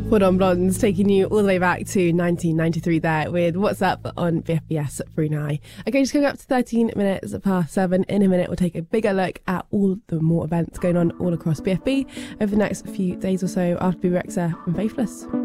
Hold on, Blondes, taking you all the way back to 1993 there with What's Up on BFBS Brunei. Okay, just coming up to 13 minutes past 7. In a minute, we'll take a bigger look at all the more events going on all across BFB over the next few days or so after Rexa and Faithless.